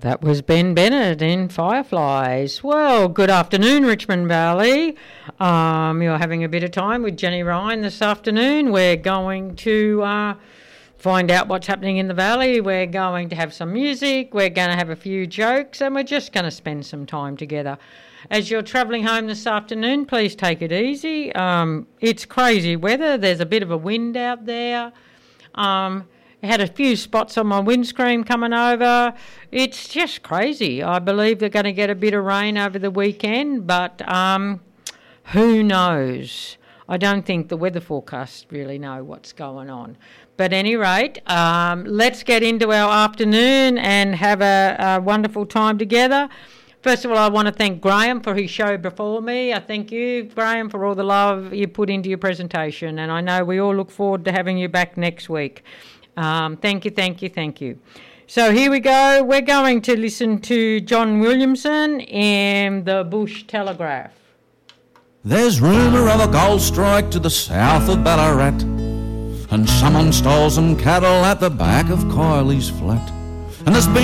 That was Ben Bennett in Fireflies. Well, good afternoon, Richmond Valley. You're having a bit of time with Jenny Ryan this afternoon. We're going to find out what's happening in the valley. We're going to have some music. We're going to have a few jokes, and we're just going to spend some time together. As you're travelling home this afternoon, please take it easy. It's crazy weather. There's a bit of a wind out there. I had a few spots on my windscreen coming over. It's just crazy. I believe they're going to get a bit of rain over the weekend, but who knows? I don't think the weather forecasts really know what's going on. But at any rate, let's get into our afternoon and have a wonderful time together. First of all, I want to thank Graham for his show before me. I thank you, Graham, for all the love you put into your presentation, and I know we all look forward to having you back next week. Thank you. So here we go. We're going to listen to John Williamson in the Bush Telegraph. There's rumour of a gold strike to the south of Ballarat, and someone stole some cattle at the back of Kylie's flat. And there's been